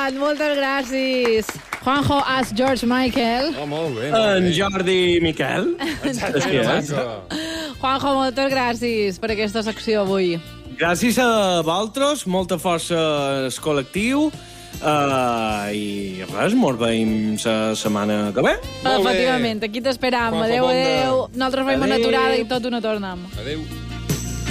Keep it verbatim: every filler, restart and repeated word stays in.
Joan, moltes gràcies. Juanjo as George Michael. Oh, molt bé, molt En bé. Jordi Miquel. Exacte, exacte. Juanjo, moltes gràcies per aquesta secció avui. Gràcies a vosaltres, molta força al col·lectiu. Uh, I res, mos veiem la setmana que ve. Molt bé. Efectivament, aquí t'esperam. Juanjo Adéu, Bonda. adéu. Nosaltres veiem una Adéu. aturada i tot una tornem. Adéu.